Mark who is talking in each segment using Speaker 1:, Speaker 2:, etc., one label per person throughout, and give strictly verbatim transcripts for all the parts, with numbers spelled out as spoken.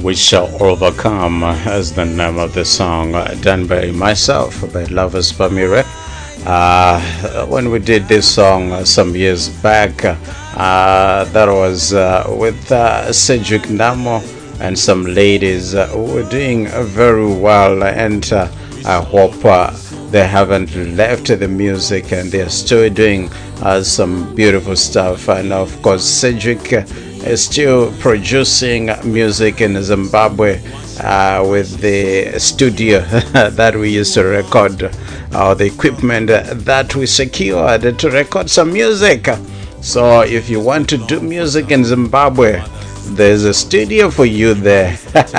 Speaker 1: We Shall Overcome uh, as the name of the song, uh, done by myself, by Lovers Pamire. Uh, when we did this song uh, some years back, uh, that was uh, with uh, Cedric Namo and some ladies uh, who were doing uh, very well, and uh, I hope uh, they haven't left the music and they're still doing uh, some beautiful stuff. And of course, Cedric uh, is still producing music in Zimbabwe uh, with the studio that we used to record, uh, the equipment that we secured to record some music. So if you want to do music in Zimbabwe, there's a studio for you there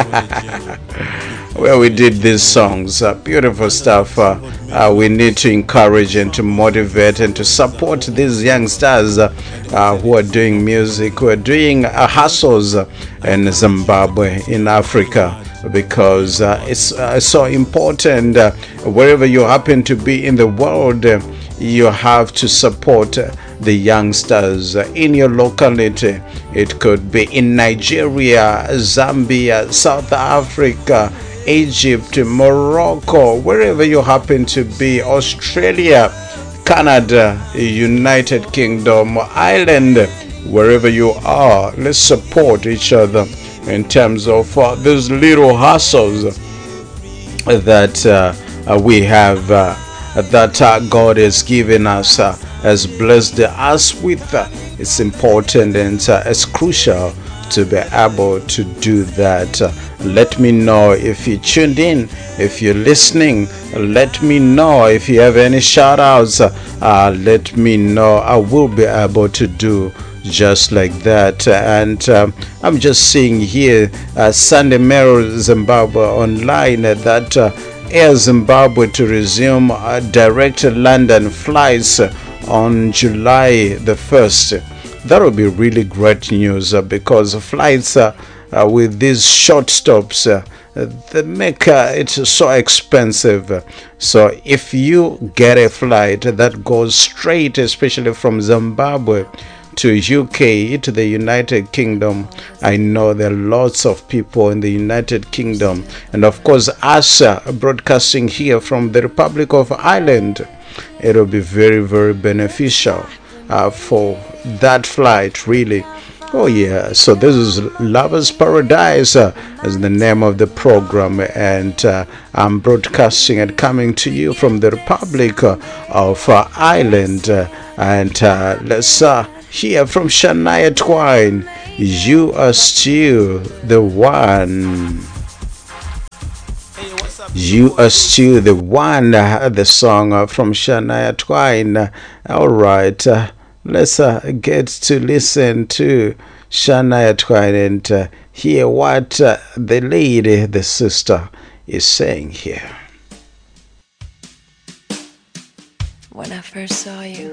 Speaker 1: where we did these songs. Uh, beautiful stuff. Uh, uh, we need to encourage and to motivate and to support these youngsters uh, uh, who are doing music, who are doing uh, hustles uh, in Zimbabwe, in Africa, because uh, it's uh, so important. Uh, wherever you happen to be in the world, uh, you have to support uh, the youngsters uh, in your locality. It could be in Nigeria, Zambia, South Africa, Egypt, Morocco, wherever you happen to be, Australia, Canada, United Kingdom, Ireland, wherever you are. Let's support each other in terms of uh, those little hustles that uh, uh, we have, uh, that uh, God has given us, uh, has blessed us with. Uh, it's important and uh, it's crucial to be able to do that. Uh, let me know if you tuned in, if you're listening. Let me know if you have any shout outs. Uh, let me know. I will be able to do just like that. And uh, I'm just seeing here uh, Sunday Mirror Zimbabwe online uh, that uh, Air Zimbabwe to resume uh, direct London flights on July the first. That would be really great news uh, because flights uh, uh, with these short stops, uh, they make uh, it so expensive. So if you get a flight that goes straight, especially from Zimbabwe to U K, to the United Kingdom, I know there are lots of people in the United Kingdom, and of course us uh, broadcasting here from the Republic of Ireland, it will be very, very beneficial uh, for that flight, really. Oh yeah, so this is Lovers Paradise uh, is the name of the program, and uh, I'm broadcasting and coming to you from the Republic uh, of uh, Ireland, uh, and uh, let's uh, hear from Shania Twain. You are still the one. You are still the one. Uh, the song uh, from Shania Twain. Uh, all right. Uh, Let's uh, get to listen to Shania Twain and uh, hear what uh, the lady, the sister, is saying here.
Speaker 2: When I first saw you,